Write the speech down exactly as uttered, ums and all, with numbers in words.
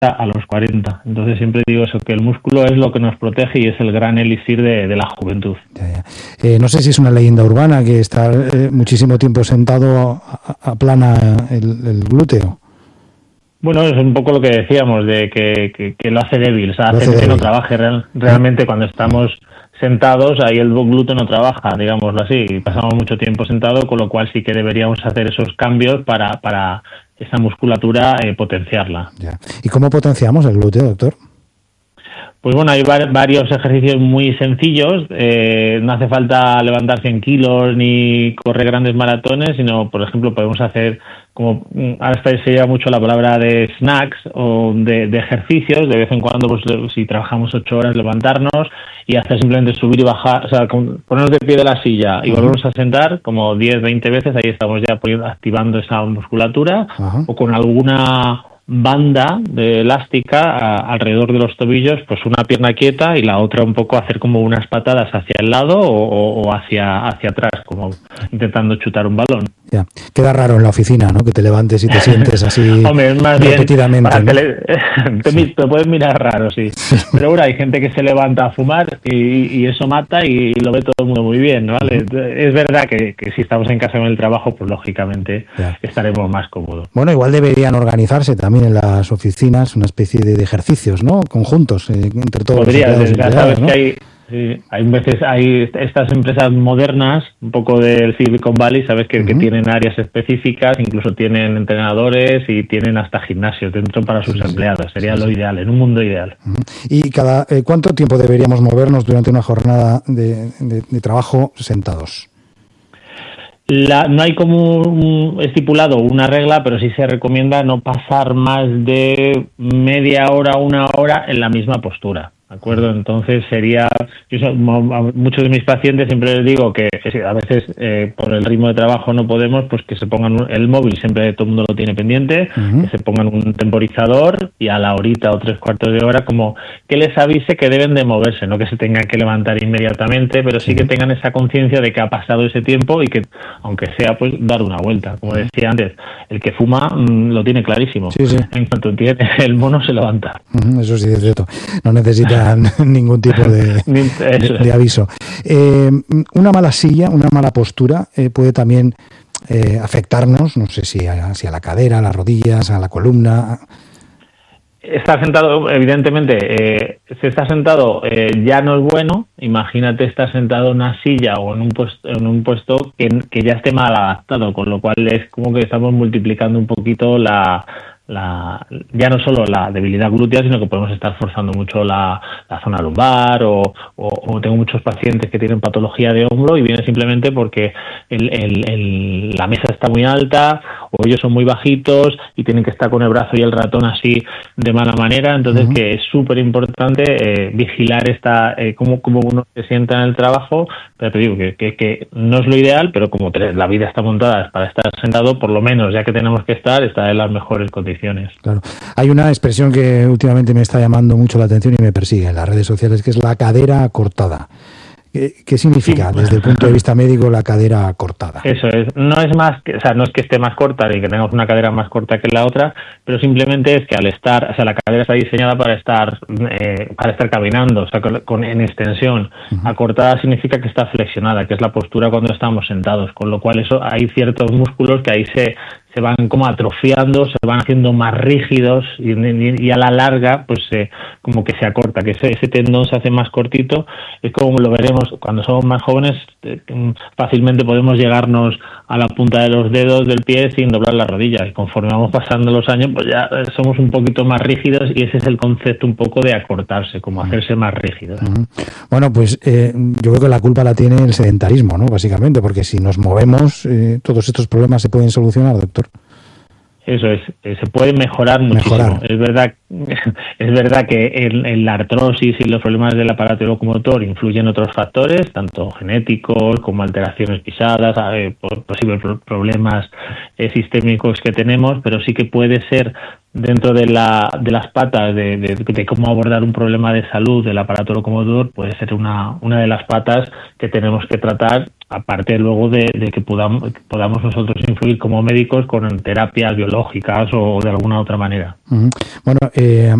a los cuarenta. Entonces siempre digo eso, que el músculo es lo que nos protege y es el gran elixir de, de la juventud. Ya, ya. Eh, no sé si es una leyenda urbana que estar eh, muchísimo tiempo sentado aplana el, el glúteo. Bueno, es un poco lo que decíamos, de que, que, que lo hace débil, o sea, hace, hace que débil. no trabaje real, realmente cuando estamos sentados, ahí el glúteo no trabaja, digámoslo así, y pasamos mucho tiempo sentado, con lo cual sí que deberíamos hacer esos cambios para, para esa musculatura eh, potenciarla. Ya. ¿Y cómo potenciamos el glúteo, doctor? Pues bueno, hay varios ejercicios muy sencillos, eh, no hace falta levantar cien kilos ni correr grandes maratones, sino, por ejemplo, podemos hacer, como ahora se lleva mucho la palabra de snacks o de, de ejercicios, de vez en cuando, pues si trabajamos ocho horas, levantarnos y hacer simplemente subir y bajar, o sea, ponernos de pie de la silla y volvernos a sentar como diez, veinte veces, ahí estamos ya activando esa musculatura. Ajá. O con alguna banda de elástica a, alrededor de los tobillos, pues una pierna quieta y la otra un poco hacer como unas patadas hacia el lado o, o hacia hacia atrás, como intentando chutar un balón. Ya. Queda raro en la oficina, ¿no? Que te levantes y te sientes así. Hombre, más repetidamente. Bien, ¿no? le, te, sí. te puedes mirar raro, sí. Pero bueno, hay gente que se levanta a fumar y, y eso mata y lo ve todo el mundo muy bien, ¿vale? Uh-huh. Es verdad que, que si estamos en casa en el trabajo, pues lógicamente ya. estaremos más cómodos. Bueno, igual deberían organizarse también en las oficinas una especie de, de ejercicios, ¿no? Conjuntos eh, entre todos Podría, los empleados, ya sabes, ¿no? Que hay... Sí, hay veces hay estas empresas modernas, un poco del Silicon Valley, sabes que, uh-huh. que tienen áreas específicas, incluso tienen entrenadores y tienen hasta gimnasios dentro para sus sí, empleados. Sería sí, lo ideal, en un mundo ideal. Uh-huh. ¿Y cada eh, cuánto tiempo deberíamos movernos durante una jornada de, de, de trabajo sentados? La, no hay como un estipulado una regla, pero sí se recomienda no pasar más de media hora, una hora en la misma postura. ¿De acuerdo? Entonces sería, yo a muchos de mis pacientes siempre les digo que a veces eh, por el ritmo de trabajo no podemos, pues que se pongan el móvil, siempre todo el mundo lo tiene pendiente, uh-huh. que se pongan un temporizador y a la horita o tres cuartos de hora como que les avise que deben de moverse, no que se tengan que levantar inmediatamente, pero sí uh-huh. que tengan esa conciencia de que ha pasado ese tiempo y que aunque sea pues dar una vuelta. Como decía antes, el que fuma mmm, lo tiene clarísimo. Sí, sí. En cuanto tiene el mono se levanta. Uh-huh, eso sí es cierto. No necesita ningún tipo de, de, de aviso. Eh, una mala silla, una mala postura eh, puede también eh, afectarnos, no sé si a, si a la cadera, a las rodillas, a la columna. Estar sentado, evidentemente, eh, si está sentado eh, ya no es bueno. Imagínate estar sentado en una silla o en un puesto, en un puesto que, que ya esté mal adaptado, con lo cual es como que estamos multiplicando un poquito la... La, ya no solo la debilidad glútea, sino que podemos estar forzando mucho la, la zona lumbar o, o, o tengo muchos pacientes que tienen patología de hombro y viene simplemente porque el, el, el, la mesa está muy alta o ellos son muy bajitos y tienen que estar con el brazo y el ratón así de mala manera, entonces uh-huh. que es súper importante eh, vigilar esta eh, cómo, cómo uno se sienta en el trabajo, pero te digo que, que, que no es lo ideal, pero como la vida está montada para estar sentado, por lo menos ya que tenemos que estar, está en las mejores condiciones. Claro. Hay una expresión que últimamente me está llamando mucho la atención y me persigue en las redes sociales, que es la cadera cortada. ¿Qué, qué significa sí. desde el punto de vista médico la cadera cortada? Eso es, no es más que, o sea, no es que esté más corta ni que tengamos una cadera más corta que la otra, pero simplemente es que al estar, o sea, la cadera está diseñada para estar eh, para estar caminando, o sea, con, con en extensión. Uh-huh. Acortada significa que está flexionada, que es la postura cuando estamos sentados, con lo cual eso hay ciertos músculos que ahí se se van como atrofiando, se van haciendo más rígidos y, y, y a la larga pues eh, como que se acorta, que ese, ese tendón se hace más cortito. Es como lo veremos cuando somos más jóvenes, eh, fácilmente podemos llegarnos a la punta de los dedos del pie sin doblar la rodilla, y conforme vamos pasando los años pues ya somos un poquito más rígidos y ese es el concepto un poco de acortarse, como hacerse más rígidos. Uh-huh. Bueno, pues eh, yo creo que la culpa la tiene el sedentarismo, ¿no? Básicamente, porque si nos movemos eh, todos estos problemas se pueden solucionar, doctor. Eso es, se puede mejorar muchísimo. Mejorar. Es verdad, es verdad que en, en la artrosis y los problemas del aparato locomotor influyen otros factores, tanto genéticos como alteraciones pisadas, eh, posibles problemas eh, sistémicos que tenemos, pero sí que puede ser dentro de, la, de las patas de, de, de cómo abordar un problema de salud del aparato locomotor, puede ser una, una de las patas que tenemos que tratar, aparte luego de, de que podamos, podamos nosotros influir como médicos con terapias biológicas o de alguna otra manera. Uh-huh. Bueno, eh,